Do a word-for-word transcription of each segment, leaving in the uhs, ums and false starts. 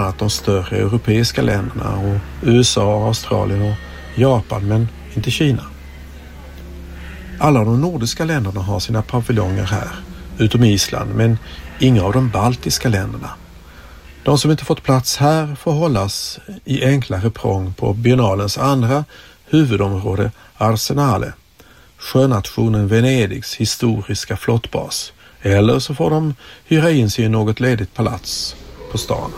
annat de större europeiska länderna och U S A, Australien och Japan, men inte Kina. Alla de nordiska länderna har sina paviljonger här, utom Island, men inga av de baltiska länderna. De som inte fått plats här får hållas i enklare prång på biennalens andra huvudområde Arsenale, sjönationen Venedigs historiska flottbas, eller så får de hyra in sig i något ledigt palats på stan.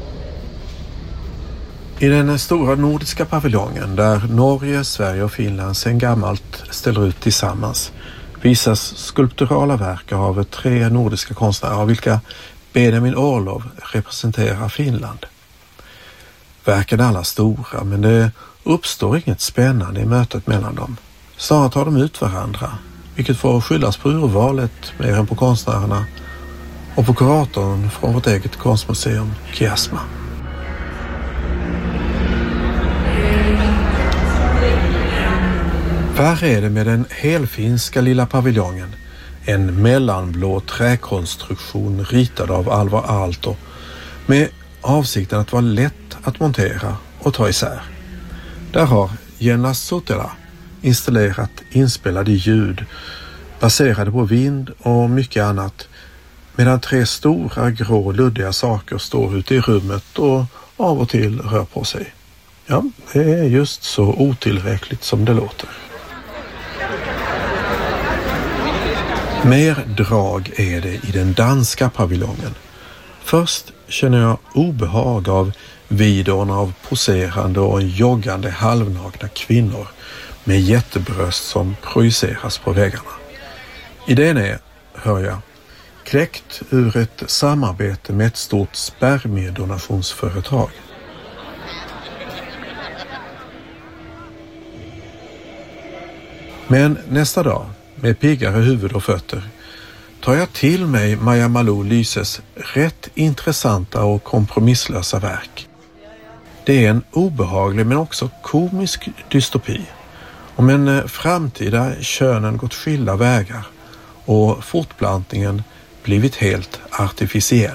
I den stora nordiska paviljongen, där Norge, Sverige och Finland sedan gammalt ställer ut tillsammans, visas skulpturala verk av tre nordiska konstnärer, av vilka Benjamin Orlov representerar Finland. Verken är alla stora, men det uppstår inget spännande i mötet mellan dem. Snarare tar de ut varandra, vilket får skyllas på urvalet mer än på konstnärerna och på kuratorn från vårt eget konstmuseum Kiasma. Värre är det med den helfinska lilla paviljongen, en mellanblå träkonstruktion ritad av Alvar Aalto med avsikten att vara lätt att montera och ta isär. Där har Jenna Sutela installerat inspelade ljud baserade på vind och mycket annat, medan tre stora grå luddiga saker står ute i rummet och av och till rör på sig. Ja, det är just så otillräckligt som det låter. Mer drag är det i den danska paviljongen. Först känner jag obehag av videorna av poserande och joggande halvnakna kvinnor med jättebröst som projiceras på väggarna. Idén är, hör jag, kläckt ur ett samarbete med ett stort spermiedonationsföretag. Men nästa dag, med piggare huvud och fötter, tar jag till mig Maja Malou Lyses rätt intressanta och kompromisslösa verk. Det är en obehaglig men också komisk dystopi om en framtid där könen gått skilda vägar och fortplantningen blivit helt artificiell.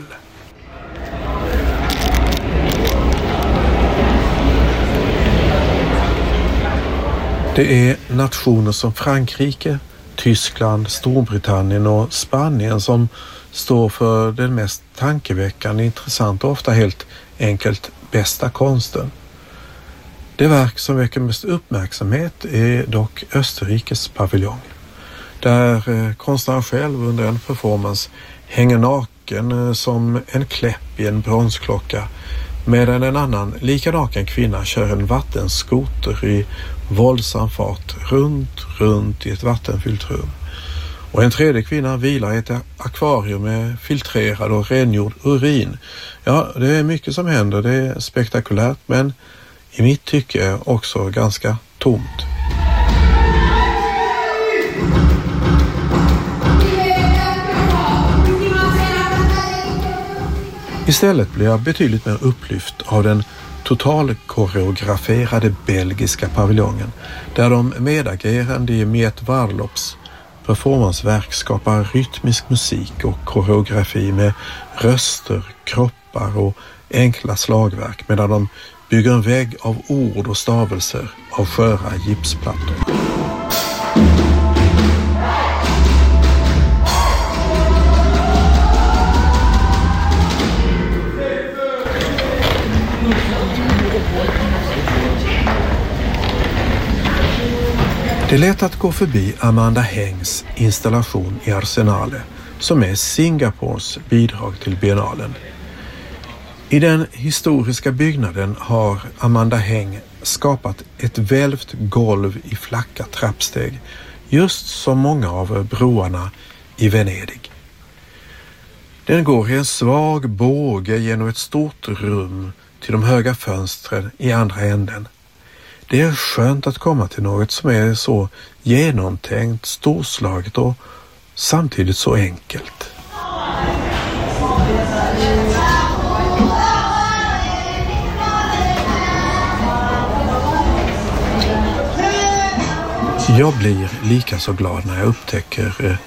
Det är nationer som Frankrike, Tyskland, Storbritannien och Spanien som står för den mest tankeväckande, intressanta och ofta helt enkelt bästa konsten. Det verk som väcker mest uppmärksamhet är dock Österrikes paviljong, där konstnären själv under en performance hänger naken som en kläpp i en bronsklocka, medan en annan lika naken kvinna kör en vattenskoter i våldsam fart runt, runt i ett vattenfyllt rum. Och en tredje kvinna vilar i ett akvarium med filtrerad och rengjord urin. Ja, det är mycket som händer, det är spektakulärt, men i mitt tycke också ganska tomt. Istället blir jag betydligt mer upplyft av den totalkoreograferade belgiska paviljongen, där de medagerande i Miet Varlops performanceverk skapar rytmisk musik och koreografi med röster, kroppar och enkla slagverk, medan de bygger en vägg av ord och stavelser av sköra gipsplattor. Det är lätt att gå förbi Amanda Hängs installation i Arsenale, som är Singapores bidrag till biennalen. I den historiska byggnaden har Amanda Häng skapat ett välvt golv i flacka trappsteg, just som många av broarna i Venedig. Den går i en svag båge genom ett stort rum till de höga fönstren i andra änden. Det är skönt att komma till något som är så genomtänkt, storslaget och samtidigt så enkelt. Jag blir lika så glad när jag upptäcker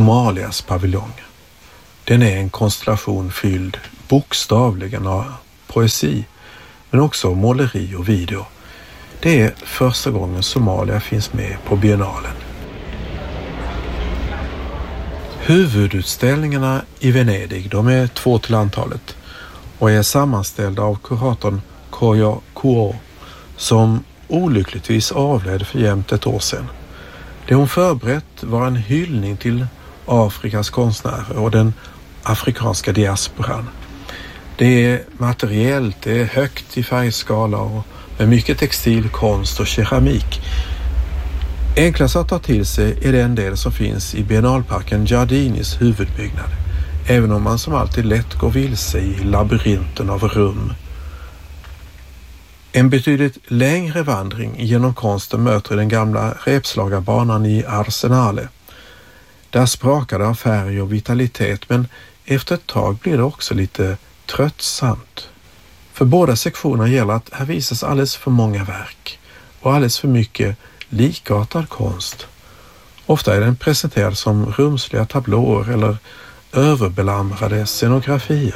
Somalias paviljong. Den är en konstellation fylld bokstavligen av poesi, men också måleri och video. Det är första gången Somalia finns med på biennalen. Huvudutställningarna i Venedig, de är två till antalet och är sammanställda av kuratorn Koyo Kuo, som olyckligtvis avled för jämnt ett år sedan. Det hon förberett var en hyllning till Afrikas konstnärer och den afrikanska diasporan. Det är materiellt, det är högt i färgskala och med mycket textil, konst och keramik. Enklast att ta till sig är den del som finns i biennalparken Giardinis huvudbyggnad, även om man som alltid lätt går vilse i labyrinten av rum. En betydligt längre vandring genom konsten möter den gamla repslagarbanan i Arsenale. Där sprakar det av färg och vitalitet, men efter ett tag blir det också lite tröttsamt. För båda sektionerna gäller att här visas alldeles för många verk och alldeles för mycket likartad konst. Ofta är den presenterad som rumsliga tablåer eller överbelamrade scenografier.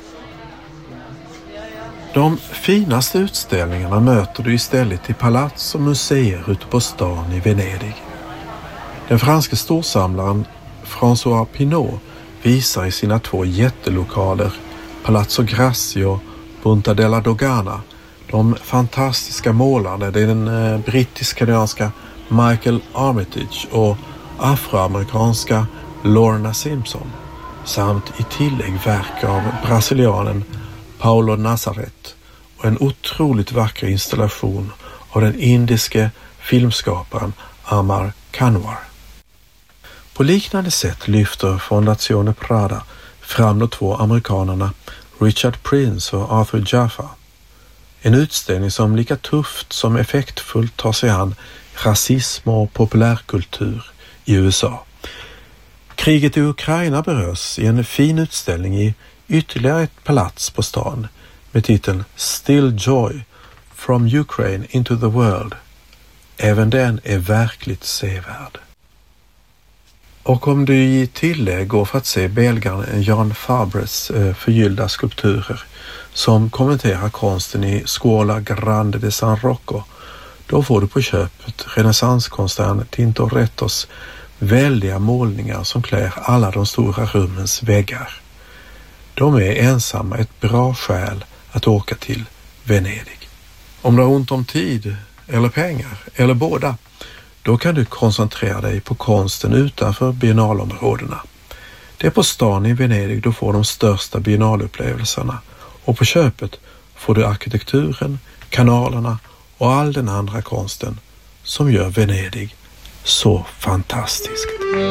De finaste utställningarna möter du istället i palats och museer ute på stan i Venedig. Den franske storsamlaren François Pinault visar i sina två jättelokaler Palazzo Grassi och Punta della Dogana de fantastiska målarna. Det är den eh, brittisk-kanadianska Michael Armitage och afroamerikanska Lorna Simpson samt i tillägg verk av brasilianen Paulo Nazaret och en otroligt vacker installation av den indiske filmskaparen Amar Kanwar. På liknande sätt lyfter Fondazione Prada fram de två amerikanerna Richard Prince och Arthur Jaffa. En utställning som lika tufft som effektfullt tar sig an rasism och populärkultur i U S A. Kriget i Ukraina berörs i en fin utställning i ytterligare ett palats på stan med titeln Still Joy From Ukraine into the World. Även den är verkligt sevärd. Och om du i tillägg går för att se belgaren Jan Fabres eh, förgyllda skulpturer som kommenterar konsten i Scuola Grande de San Rocco, då får du på köpet renässanskonstnären Tintorettos väldiga målningar som klär alla de stora rummens väggar. De är ensamma ett bra skäl att åka till Venedig. Om du har ont om tid eller pengar eller båda, då kan du koncentrera dig på konsten utanför biennalområdena. Det är på stan i Venedig du får de största biennalupplevelserna och på köpet får du arkitekturen, kanalerna och all den andra konsten som gör Venedig så fantastiskt.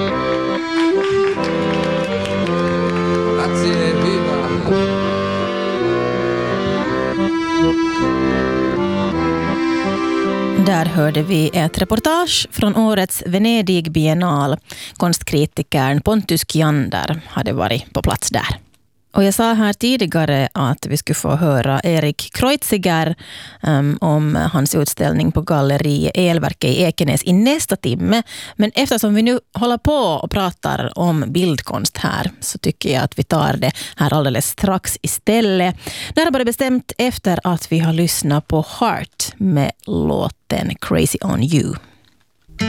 Där hörde vi ett reportage från årets Venedig biennal. Konstkritikern Pontus Kjander hade varit på plats där. Och jag sa här tidigare att vi skulle få höra Erik Kreuziger um, om hans utställning på galleri Elverket i Ekenäs i nästa timme. Men eftersom vi nu håller på och pratar om bildkonst här så tycker jag att vi tar det här alldeles strax istället. Närmare bestämt efter att vi har lyssnat på Heart med låten Crazy on You.